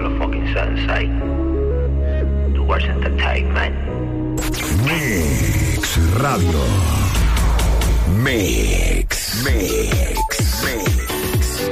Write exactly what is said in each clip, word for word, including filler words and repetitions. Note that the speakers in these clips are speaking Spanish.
motherfucking sunset. The worst entertainment. Mix Radio. Mix. Mix. Mix.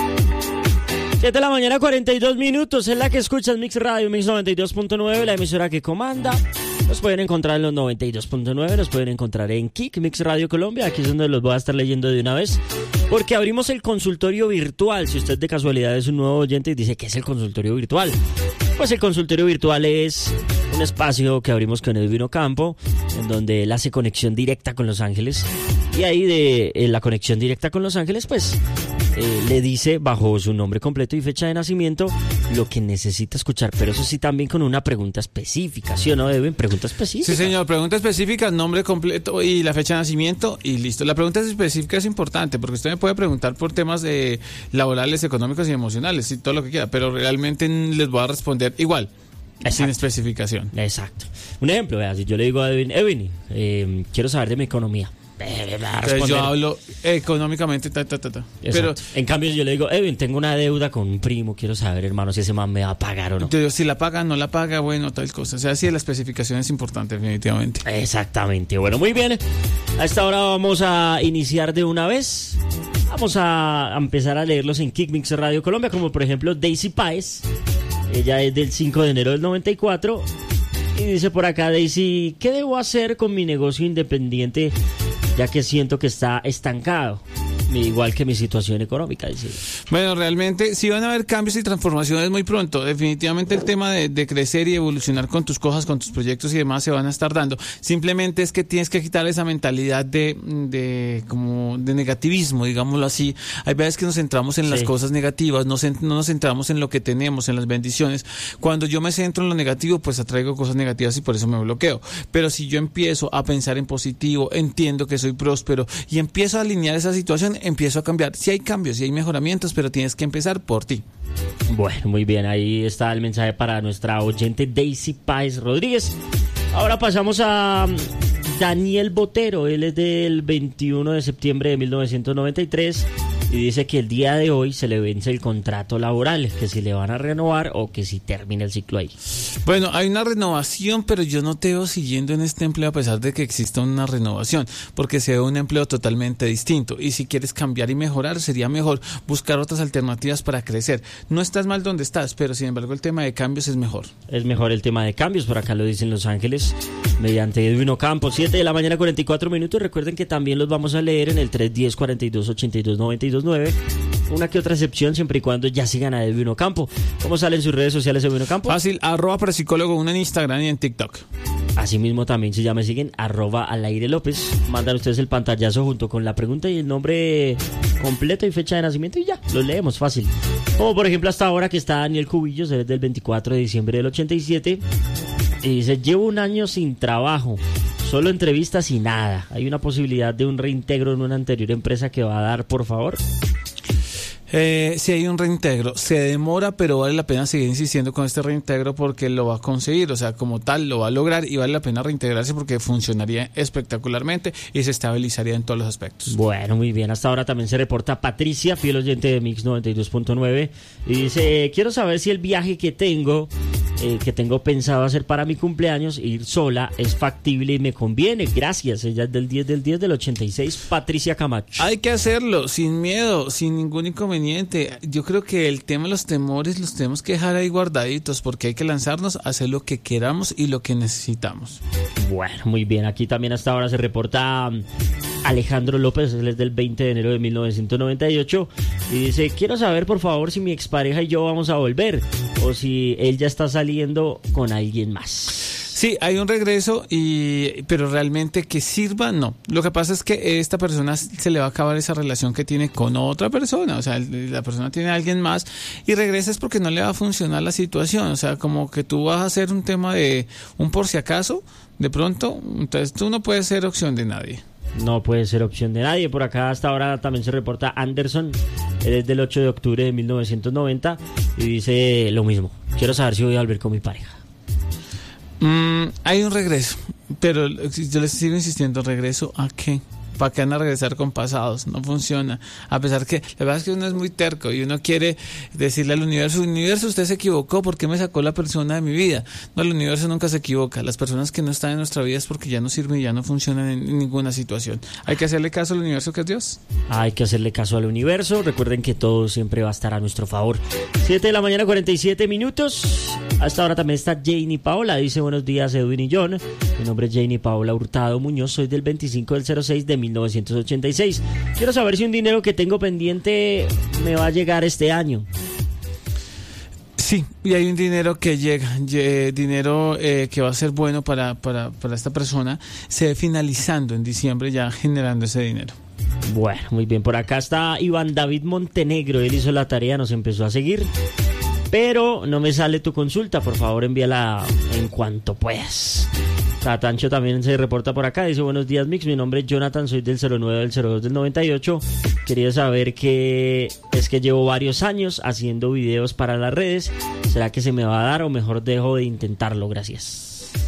siete de la mañana, cuarenta y dos minutos. Es la que escuchas Mix Radio, Mix noventa y dos punto nueve, la emisora que comanda. Nos pueden encontrar en los noventa y dos punto nueve, nos pueden encontrar en Kik, Mix Radio Colombia. Aquí es donde los voy a estar leyendo de una vez, porque abrimos el consultorio virtual. Si usted de casualidad es un nuevo oyente y dice, ¿qué es el consultorio virtual? Pues el consultorio virtual es un espacio que abrimos con Edwin Ocampo, en donde él hace conexión directa con Los Ángeles. Y ahí de eh, la conexión directa con Los Ángeles, pues eh, le dice bajo su nombre completo y fecha de nacimiento lo que necesita escuchar. Pero eso sí, también con una pregunta específica, ¿sí o no, Edwin? Pregunta específica. Sí, señor, pregunta específica, nombre completo y la fecha de nacimiento y listo. La pregunta específica es importante porque usted me puede preguntar por temas eh, laborales, económicos y emocionales y todo lo que quiera, pero realmente les voy a responder igual. Exacto. Sin especificación. Exacto. Un ejemplo, vea, si yo le digo a Edwin, Edwin, eh, quiero saber de mi economía. Entonces yo hablo económicamente, ta, ta, ta, ta. Pero en cambio, si yo le digo, Edwin, tengo una deuda con un primo, quiero saber, hermano, si ese man me va a pagar o no. Yo, si la paga, no la paga, bueno, tal cosa. O sea, sí, la especificación es importante, definitivamente. Exactamente. Bueno, muy bien. A esta hora vamos a iniciar de una vez. Vamos a empezar a leerlos en Kik Mix Radio Colombia, como por ejemplo Daisy Páez. Ella es del cinco de enero del noventa y cuatro. Y dice por acá, Daisy, ¿qué debo hacer con mi negocio independiente, ya que siento que está estancado? Igual que mi situación económica, dice. Bueno, realmente sí van a haber cambios y transformaciones muy pronto. Definitivamente el tema de, de crecer y evolucionar con tus cosas, con tus proyectos y demás se van a estar dando. Simplemente es que tienes que quitar esa mentalidad de, de como de negativismo, digámoslo así. Hay veces que nos centramos en sí. las cosas negativas, no, no nos centramos en lo que tenemos, en las bendiciones. Cuando yo me centro en lo negativo, pues atraigo cosas negativas y por eso me bloqueo. Pero si yo empiezo a pensar en positivo, entiendo que soy próspero y empiezo a alinear esa situación, empiezo a cambiar. Si hay cambios, si hay mejoramientos, pero tienes que empezar por ti. Bueno, muy bien, ahí está el mensaje para nuestra oyente Daisy Páez Rodríguez. Ahora pasamos a Daniel Botero. Él es del veintiuno de septiembre de mil novecientos noventa y tres y dice que el día de hoy se le vence el contrato laboral, que si le van a renovar o que si termina el ciclo ahí. Bueno, hay una renovación, pero yo no te veo siguiendo en este empleo a pesar de que exista una renovación, porque se ve un empleo totalmente distinto y si quieres cambiar y mejorar, sería mejor buscar otras alternativas para crecer. No estás mal donde estás, pero sin embargo el tema de cambios es mejor. Es mejor el tema de cambios, por acá lo dicen Los Ángeles, mediante Edwin Ocampo. Siete de la mañana, cuarenta y cuatro minutos. Recuerden que también los vamos a leer en el tres uno cero, cuarenta y dos, ochenta y dos, noventa y dos nueve. Una que otra excepción, siempre y cuando ya sigan a Edwin Ocampo. ¿Cómo salen sus redes sociales, Edwin Ocampo? Fácil, arroba parapsicólogo uno en Instagram y en TikTok. Asimismo también si ya me siguen, arroba al aire López. Mandan ustedes el pantallazo junto con la pregunta y el nombre completo y fecha de nacimiento y ya, lo leemos fácil. Como por ejemplo hasta ahora que está Daniel Cubillos, él es del veinticuatro de diciembre del ochenta y siete. Y dice, llevo un año sin trabajo, solo entrevistas y nada. ¿Hay una posibilidad de un reintegro en una anterior empresa que va a dar, por favor? Eh, si hay un reintegro, se demora, pero vale la pena seguir insistiendo con este reintegro porque lo va a conseguir, o sea, como tal lo va a lograr y vale la pena reintegrarse porque funcionaría espectacularmente y se estabilizaría en todos los aspectos. Bueno, muy bien, hasta ahora también se reporta Patricia, fiel oyente de Mix noventa y dos punto nueve, y dice, quiero saber si el viaje que tengo, eh, que tengo pensado hacer para mi cumpleaños, ir sola, es factible y me conviene. Gracias, ella es del diez del diez del ochenta y seis, Patricia Camacho. Hay que hacerlo, sin miedo, sin ningún inconveniente. Yo creo que el tema de los temores los tenemos que dejar ahí guardaditos porque hay que lanzarnos a hacer lo que queramos y lo que necesitamos. Bueno, muy bien. Aquí también hasta ahora se reporta Alejandro López, él es del veinte de enero de mil novecientos noventa y ocho y dice, quiero saber por favor si mi expareja y yo vamos a volver o si él ya está saliendo con alguien más. Sí, hay un regreso, y pero realmente que sirva, no. Lo que pasa es que esta persona se le va a acabar esa relación que tiene con otra persona. O sea, la persona tiene a alguien más y regresa es porque no le va a funcionar la situación. O sea, como que tú vas a hacer un tema de un por si acaso, de pronto, entonces tú no puedes ser opción de nadie. No puede ser opción de nadie. Por acá hasta ahora también se reporta Anderson. Él es del ocho de octubre de mil novecientos noventa y dice lo mismo. Quiero saber si voy a volver con mi pareja. Mm, hay un regreso, pero yo les sigo insistiendo, ¿regreso a qué? ¿Para qué van a regresar con pasados? No funciona. A pesar que, la verdad es que uno es muy terco y uno quiere decirle al universo, universo, usted se equivocó, ¿por qué me sacó la persona de mi vida? No, el universo nunca se equivoca. Las personas que no están en nuestra vida es porque ya no sirven y ya no funcionan en, en ninguna situación. Hay que hacerle caso al universo, que es Dios. Hay que hacerle caso al universo. Recuerden que todo siempre va a estar a nuestro favor. siete de la mañana, cuarenta y siete minutos. Hasta ahora también está Janie Paola. Dice: buenos días, Edwin y John. Mi nombre es Janie Paola Hurtado Muñoz. Soy del veinticinco del cero seis de mil novecientos ochenta y seis. Quiero saber si un dinero que tengo pendiente me va a llegar este año. Sí, y hay un dinero que llega, eh, dinero eh, que va a ser bueno para, para, para esta persona. Se ve finalizando en diciembre, ya generando ese dinero. Bueno, muy bien. Por acá está Iván David Montenegro. Él hizo la tarea, nos empezó a seguir. Pero no me sale tu consulta. Por favor, envíala en cuanto puedas. Tatancho también se reporta por acá. Dice: buenos días, Mix. Mi nombre es Jonathan. Soy del cero nueve del cero dos del noventa y ocho. Quería saber que es que llevo varios años haciendo videos para las redes. ¿Será que se me va a dar o mejor dejo de intentarlo? Gracias.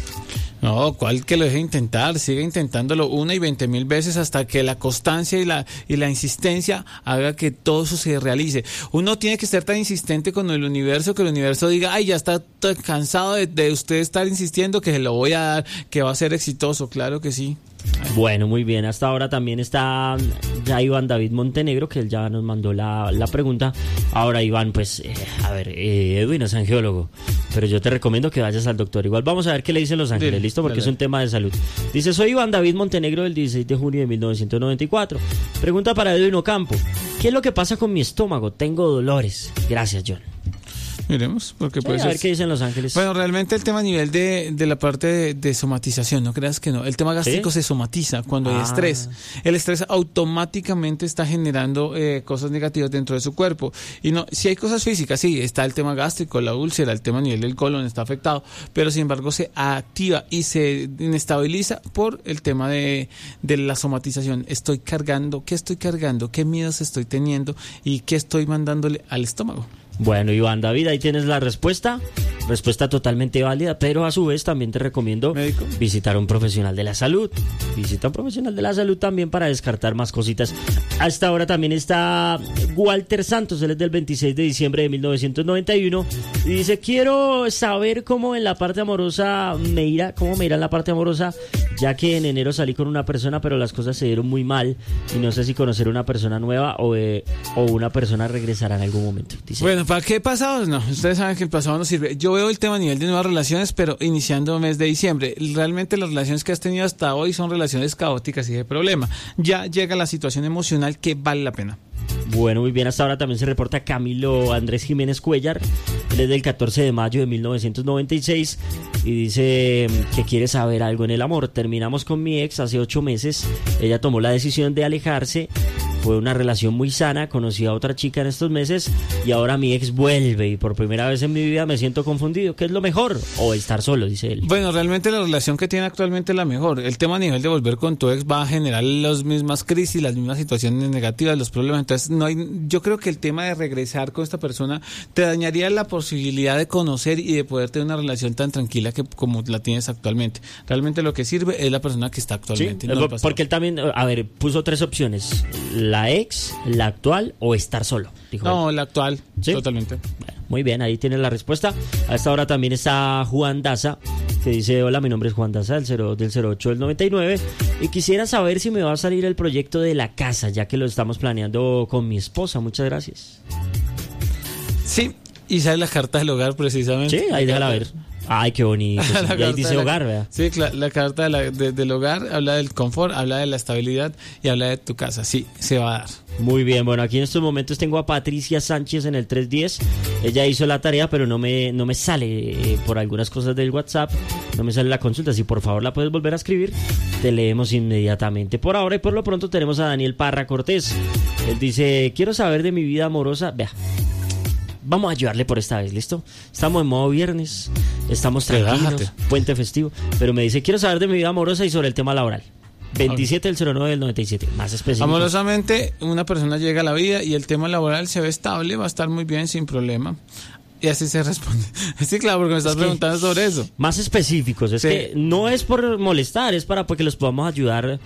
No, ¿cuál que lo deje intentar? Sigue intentándolo una y veinte mil veces hasta que la constancia y la y la insistencia haga que todo eso se realice. Uno tiene que ser tan insistente con el universo que el universo diga: ay, ya está cansado de, de usted estar insistiendo, que se lo voy a dar, que va a ser exitoso. Claro que sí. Bueno, muy bien. Hasta ahora también está ya Iván David Montenegro, que él ya nos mandó la, la pregunta. Ahora, Iván, pues, eh, a ver, eh, Edwin es angiólogo, pero yo te recomiendo que vayas al doctor. Igual vamos a ver qué le dicen Los Ángeles, Dile, ¿listo? Porque dale. es un tema de salud. Dice: soy Iván David Montenegro del dieciséis de junio de mil novecientos noventa y cuatro. Pregunta para Edwin Ocampo: ¿qué es lo que pasa con mi estómago? Tengo dolores. Gracias, John. Miremos, porque Sí, puede a ser. ver qué dicen Los Ángeles. Bueno, realmente el tema a nivel de, de la parte de, de somatización, no creas que no. El tema gástrico ¿Sí? se somatiza cuando hay Ah. estrés. El estrés automáticamente está generando eh, cosas negativas dentro de su cuerpo. Y no, si hay cosas físicas, sí, está el tema gástrico, la úlcera, el tema a nivel del colon está afectado, pero sin embargo se activa y se inestabiliza por el tema de, de la somatización. Estoy cargando, ¿qué estoy cargando? ¿Qué miedos estoy teniendo? ¿Y qué estoy mandándole al estómago? Bueno, Iván David, ahí tienes la respuesta. Respuesta totalmente válida, pero a su vez también te recomiendo ¿Médico? visitar a un profesional de la salud. Visita a un profesional de la salud también para descartar más cositas. Hasta ahora también está Walter Santos, él es del veintiséis de diciembre de mil novecientos noventa y uno y dice: quiero saber cómo en la parte amorosa me irá, cómo me irá en la parte amorosa, ya que en enero salí con una persona, pero las cosas se dieron muy mal y no sé si conocer una persona nueva o, eh, o una persona regresará en algún momento. Dice. Bueno, ¿para qué pasado? No, ustedes saben que el pasado no sirve. Yo veo el tema a nivel de nuevas relaciones, pero iniciando el mes de diciembre. Realmente las relaciones que has tenido hasta hoy son relaciones caóticas y de problema. Ya llega la situación emocional que vale la pena. Bueno, muy bien, hasta ahora también se reporta Camilo Andrés Jiménez Cuellar. Él es del catorce de mayo de mil novecientos noventa y seis y dice que quiere saber algo en el amor. Terminamos con mi ex hace ocho meses. Ella tomó la decisión de alejarse. Fue una relación muy sana, conocí a otra chica en estos meses y ahora mi ex vuelve y por primera vez en mi vida me siento confundido. ¿Qué es lo mejor? O estar solo, dice él. Bueno, realmente la relación que tiene actualmente es la mejor. El tema a nivel de volver con tu ex va a generar las mismas crisis, las mismas situaciones negativas, los problemas. Entonces, no hay, yo creo que el tema de regresar con esta persona te dañaría la posibilidad de conocer y de poder tener una relación tan tranquila que como la tienes actualmente. Realmente lo que sirve es la persona que está actualmente. Sí, no el pasado. porque él también, a ver, puso tres opciones: la ex, la actual o estar solo, dijo él. No, la actual, ¿Sí? totalmente. Bueno, muy bien, ahí tienes la respuesta. A esta hora también está Juan Daza, que dice: hola, mi nombre es Juan Daza, del, cero, del cero ocho del noventa y nueve, y quisiera saber si me va a salir el proyecto de la casa, ya que lo estamos planeando con mi esposa. Muchas gracias. Sí, y sale la carta del hogar precisamente. Sí, ahí déjala ver. Ay, qué bonito. Sí. La Y ahí carta dice de la- hogar, vea. Sí, la, la carta de la- de- del hogar habla del confort, habla de la estabilidad y habla de tu casa. Sí, se va a dar. Muy bien, bueno, aquí en estos momentos tengo a Patricia Sánchez en el tres diez. Ella hizo la tarea, pero no me, no me sale eh, por algunas cosas del WhatsApp. No me sale la consulta. Si por favor la puedes volver a escribir, te leemos inmediatamente. Por ahora y por lo pronto tenemos a Daniel Parra Cortés. Él dice: quiero saber de mi vida amorosa. Vea, vamos a ayudarle por esta vez, ¿listo? Estamos en modo viernes, estamos tranquilos, Relájate. puente festivo. Pero me dice: quiero saber de mi vida amorosa y sobre el tema laboral. veintisiete del cero nueve del noventa y siete, más específico. Amorosamente, una persona llega a la vida y el tema laboral se ve estable, va a estar muy bien, sin problema. Y así se responde. Sí, claro, porque me estás Es que- preguntando sobre eso. Más específicos, es Sí. que no es por molestar, es para pues, que los podamos ayudar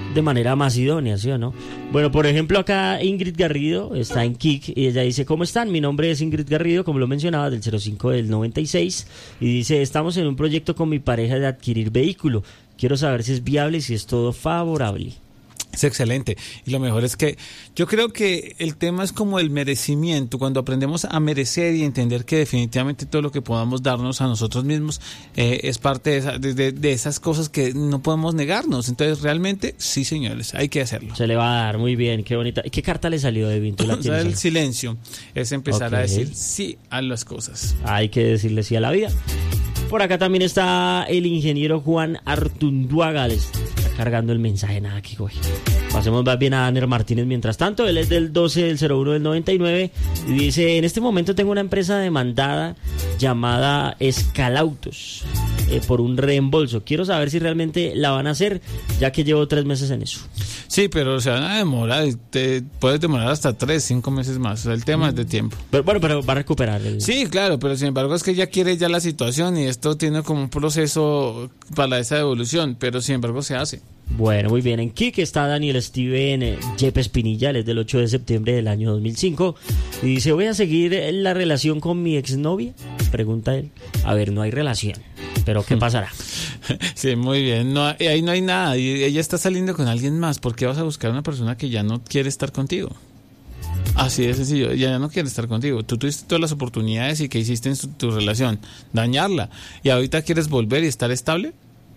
de manera más idónea, ¿sí o no? Bueno, por ejemplo, acá Ingrid Garrido está en Kik y ella dice: ¿cómo están? Mi nombre es Ingrid Garrido, como lo mencionaba, del cero cinco del noventa y seis, y dice: estamos en un proyecto con mi pareja de adquirir vehículo. Quiero saber si es viable y si es todo favorable. Es excelente. Y lo mejor es que yo creo que el tema es como el merecimiento. Cuando aprendemos a merecer y entender que definitivamente todo lo que podamos darnos a nosotros mismos eh, es parte de, esa, de, de esas cosas que no podemos negarnos. Entonces realmente, sí señores, hay que hacerlo. Se le va a dar muy bien, qué bonita. ¿Qué carta le salió, Edwin? ¿Tú la O sea, tienes el ahí? silencio es empezar Ok. a decir sí a las cosas. Hay que decirle sí a la vida. Por acá también está el ingeniero Juan Artunduaga, les está cargando el mensaje, nada que coge. Pasemos más bien a Aner Martínez mientras tanto. Él es del doce del cero uno del noventa y nueve y dice: en este momento tengo una empresa demandada llamada Escalautos eh, por un reembolso. Quiero saber si realmente la van a hacer, ya que llevo tres meses en eso. Sí, pero se van a demorar, te puedes demorar hasta tres, cinco meses más. O sea, el tema es de tiempo. Pero, bueno, pero va a recuperar el... Sí, claro, pero sin embargo es que ella quiere ya la situación y esto tiene como un proceso para esa devolución, pero sin embargo se hace. Bueno, muy bien. En Kik está Daniel Steven eh, Yepes Pinilla, él es del ocho de septiembre del año dos mil cinco. Y dice: ¿voy a seguir eh, la relación con mi exnovia? Pregunta él. A ver, no hay relación, pero ¿qué pasará? Sí, muy bien. No, ahí no hay nada. Y ella está saliendo con alguien más. ¿Por qué vas a buscar una persona que ya no quiere estar contigo? Así de sencillo. Ella ya no quiere estar contigo. Tú tuviste todas las oportunidades y que hiciste en su- tu relación. Dañarla. ¿Y ahorita quieres volver y estar estable?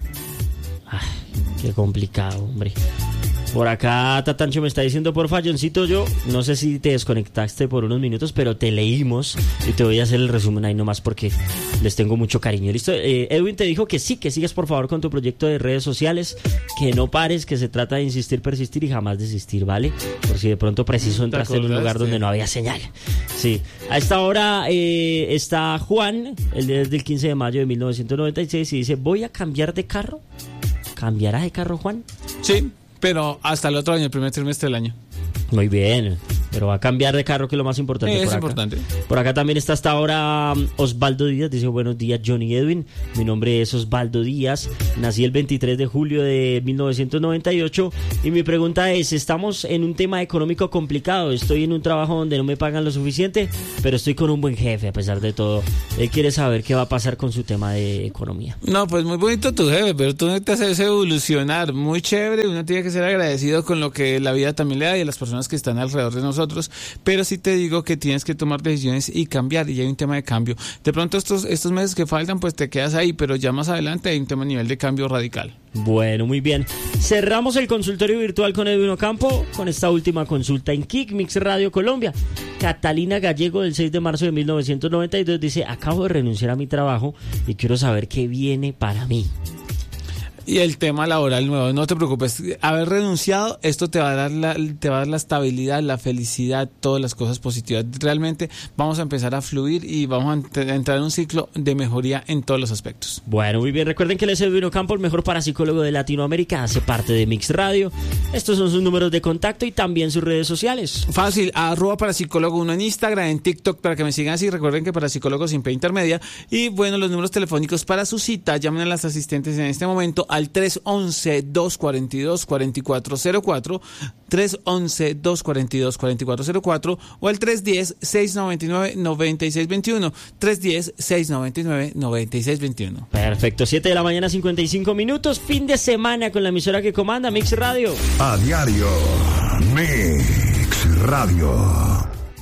Ay, qué complicado, hombre. Por acá Tatancho me está diciendo: por falloncito, yo no sé si te desconectaste por unos minutos, pero te leímos y te voy a hacer el resumen ahí nomás porque les tengo mucho cariño. ¿Listo? Eh, Edwin te dijo que sí, que sigas por favor con tu proyecto de redes sociales, que no pares, que se trata de insistir, persistir y jamás desistir, ¿vale? Por si de pronto preciso entraste en un lugar donde no había señal. Sí. A esta hora eh, está Juan, el desde el quince de mayo de mil novecientos noventa y seis, y dice: ¿voy a cambiar de carro? ¿Cambiará de carro, Juan? Sí, pero hasta el otro año, el primer trimestre del año. Muy bien, pero va a cambiar de carro, que es lo más importante. Sí, es por acá. importante. Por acá también está hasta ahora um, Osvaldo Díaz, dice: buenos días, Johnny Edwin, mi nombre es Osvaldo Díaz, nací el veintitrés de julio de mil novecientos noventa y ocho y mi pregunta es: estamos en un tema económico complicado, estoy en un trabajo donde no me pagan lo suficiente, pero estoy con un buen jefe a pesar de todo. Él quiere saber qué va a pasar con su tema de economía. No, pues muy bonito tu jefe, pero tú no te haces evolucionar. Muy chévere, uno tiene que ser agradecido con lo que la vida también le da y a las personas que están alrededor de nosotros, pero sí te digo que tienes que tomar decisiones y cambiar, y hay un tema de cambio. De pronto estos, estos meses que faltan, pues te quedas ahí, pero ya más adelante hay un tema a nivel de cambio radical. Bueno, muy bien. Cerramos el consultorio virtual con Edwin Ocampo con esta última consulta en Kik Mix Radio Colombia. Catalina Gallego, del seis de marzo de mil novecientos noventa y dos, dice: acabo de renunciar a mi trabajo y quiero saber qué viene para mí. Y el tema laboral nuevo, no te preocupes, haber renunciado, esto te va a dar la, te va a dar la estabilidad, la felicidad, todas las cosas positivas. Realmente vamos a empezar a fluir y vamos a entrar en un ciclo de mejoría en todos los aspectos. Bueno, muy bien, recuerden que él es Edwin Ocampo, el mejor parapsicólogo de Latinoamérica, hace parte de Mix Radio. Estos son sus números de contacto y también sus redes sociales. Fácil, arroba parapsicólogo uno en Instagram, en TikTok, para que me sigan así. Recuerden que parapsicólogo sin P intermedia. Y bueno, los números telefónicos para su cita, llamen a las asistentes en este momento al tres once, dos cuarenta y dos, cuarenta y cuatro cero cuatro, tres once, dos cuarenta y dos, cuarenta y cuatro cero cuatro o al tres diez, seiscientos noventa y nueve, noventa y seis veintiuno, tres diez, seiscientos noventa y nueve, noventa y seis veintiuno. Perfecto, siete de la mañana, cincuenta y cinco minutos, fin de semana con la emisora que comanda, Mix Radio. A diario, Mix Radio.